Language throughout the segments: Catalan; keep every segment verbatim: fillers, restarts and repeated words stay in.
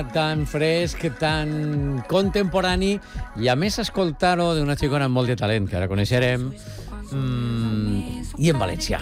tan fresc, tan contemporani, i a més escoltar-ho d'una xicona amb molt de talent, que ara coneixerem, mm, i en valencià.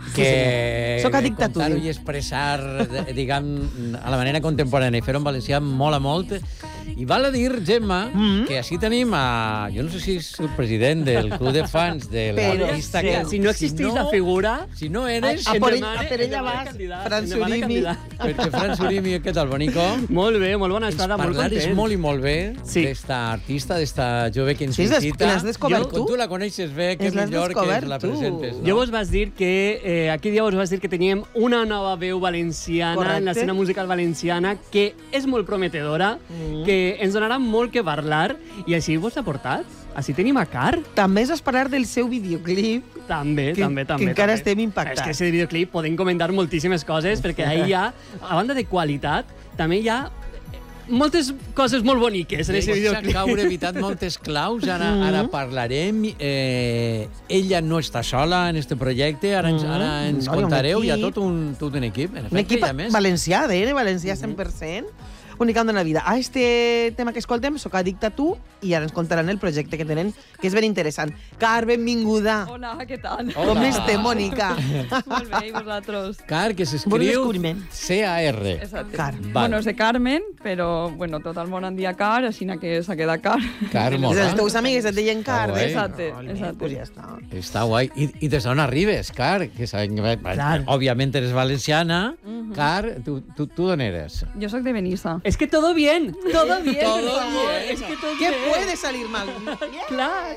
Que Soc addicte a tu. contar-ho i expressar, diguem, a la manera contemporània, i fer-ho en valencià mola molt. I val a dir, Gemma, mm-hmm. que així tenim a... Jo no sé si és el president del club de fans de l'artista... Que, si no existís si no, la figura... Si no eres... A, a, por, ella, a per ella vas, Fran Surimi. Perquè Fran Surimi, què tal, bonico? Molt bé, molt bona estada, molt content. Parlares molt i molt bé sí. d'esta artista, d'esta jove que ens sí, visita. L'has descobert jo, tu? Tu la coneixes bé, que millor que la presentes. No? Jo vos vas dir que... Eh, aquí dia vos vas dir que teníem una nova veu valenciana Correcte. En l'escena musical valenciana que és molt prometedora, mm. que ens donarà molt que parlar, i així vos ha portat. Així tenim a Car. També has parlar del seu videoclip. També, que, també, també. Que encara també. estem impactats. És que aquest videoclip podem comentar moltíssimes coses, perquè ahí hi ha, a banda de qualitat, també hi ha moltes coses molt boniques en aquest videoclip. S'ha caure evitat moltes claus, ara, mm. ara parlarem. Eh, ella no està sola en aquest projecte, ara ens, ara ens no, contareu, hi ha tot un, tot un equip. En efecte, un equip més. valencià, d'E, valencià cent per cent. Únicament de la vida. A este tema que escoltem, Soc addicte a tu, i ara ens contaran el projecte que tenen, que és ben interessant. Car, benvinguda. Hola, què tal? Com estem, Mònica? Molt bé, i vosaltres? Car, que s'escriu C A R. Exacte. Car. Bueno, és de Carmen, però bueno, tot el món en dia Car, així que s'ha quedat Car. Car, molt bé. Els teus amigues et deien Car, eh? Exacte, exacte. Pues ja està. Està guai. I, i des d'on arribes, Car? Que saben, òbviament eres valenciana. Uh-huh. Car, tu, tu, tu d'on eres? Jo sóc de Benissa. Es que todo bien, todo bien. Todo bien. Es que todo ¿Qué bien. puede salir mal? Clar.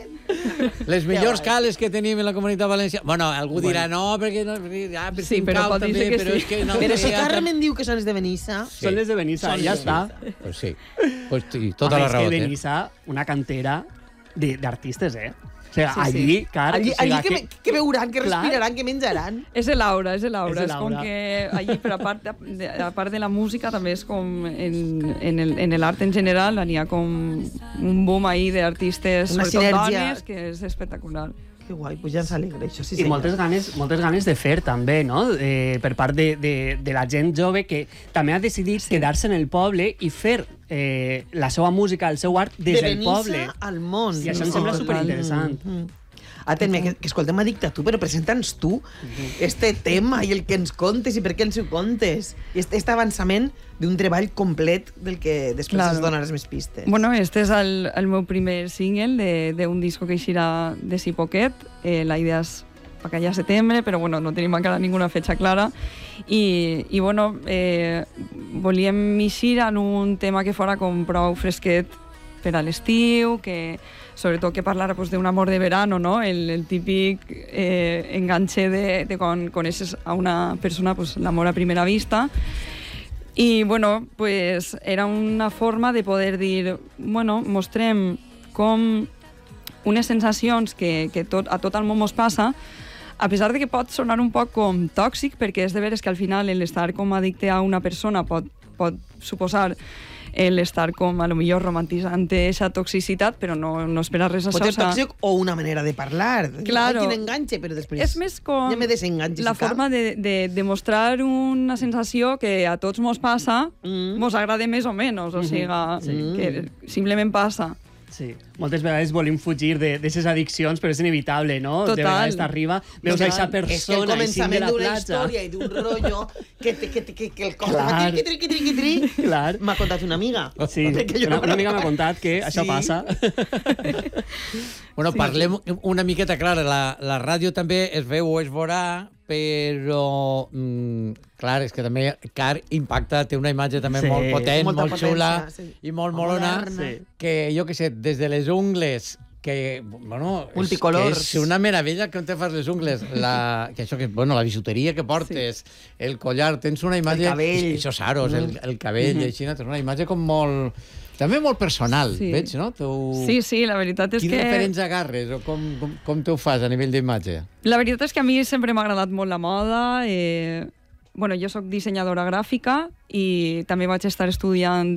Les millors cales que tenim en la comunitat valenciana. Bueno, algú bueno. dirà no, perquè... No, ja, perquè sí, però pot dir que però sí. És que no, però si Carmen diu que són les de Benissa... Sí. Són les de Benissa, ja està. Pues sí, pues sí, tota la raó. És que Benissa, una cantera d'artistes, eh? O sigui, sí, allí, sí. Car... Allí, o sigui, allí que, que, que veuran, que clar. respiraran, que menjaran. És l'aura, és l'aura. És és com que allí, però a part de, a part de la música, també és com en, en l'art en general, n'hi ha com un boom ahí d'artistes, sobretot dones, que és espectacular. Que guai, pues ja ens alegra, això sí. I moltes ganes, moltes ganes de fer, també, no? Eh, per part de, de, de la gent jove que també ha decidit sí. quedar-se en el poble i fer eh, la seva música, el seu art des de del poble. De Benissa al món. I això em sembla superinteressant. Mm -hmm. Atén-me, que, que escoltem Addicte a tu, però presenta'ns tu este tema i el que ens contes i per què ens ho contes. I este, este avançament d'un treball complet del que després claro. ens donaràs més pistes. Bueno, este és el, el meu primer single d'un disco que eixirà de si poquet. Eh, la idea és per allà a setembre, però bueno, no tenim encara ninguna fetxa clara. I, i bueno, eh, volíem eixir en un tema que fora com prou fresquet per a l'estiu, que sobretot que parlara pues, d'un amor de verano, no? el, el típic eh, enganche de, de quan coneixes a una persona, pues, l'amor a primera vista. I bueno, pues, era una forma de poder dir, bueno, mostrem com unes sensacions que, que tot, a tot el món mos passa, a pesar de que pot sonar un poc com tòxic, perquè és de veres que al final l'estar com addicte a una persona pot, pot suposar l'estar com a lo millor romantitzant aquesta toxicitat, però no, no espera res això. Pot ser tòxic o una manera de parlar. Claro. Ai, quin enganxe, però després és més com ja me desenganxes. La forma de, de, de mostrar una sensació que a tots mos passa, mm. mos agrada més o menys, o sigui, mm-hmm. sí. que simplement passa. Sí, moltes vegades volem fugir d'aquestes addiccions, però és inevitable, no? Total. De vegades t'arriba, veus aquesta persona és que el començament d'una platja. història i d'un rotllo que, que, que, que, que el cos fa tri, tri, tri, tri, tri. M'ha contat una amiga. Sí, una, una amiga m'ha contat que sí. això passa. Bueno, parlem una miqueta, clar, la, la ràdio també es veu o es veurà, però, mm, clar, és que també Car impacta, té una imatge també sí. molt potent, Molta molt potència, xula sí. i molt molona, sí. que jo què sé, des de les ungles, que, bueno, és, que és una meravella que on te fas les ungles, la, que això que, bueno, la bisuteria que portes, sí. el collar, tens una imatge... El cabell. Aquests aros, mm. el, el cabell, mm-hmm. així, tens una imatge com molt... També molt personal, sí. veig, no? Tu... Sí, sí, la veritat és Quins que... Quins referents agarres o com, com, com t'ho fas a nivell d'imatge? La veritat és que a mi sempre m'ha agradat molt la moda. Eh... Bueno, jo sóc dissenyadora gràfica i també vaig estar estudiant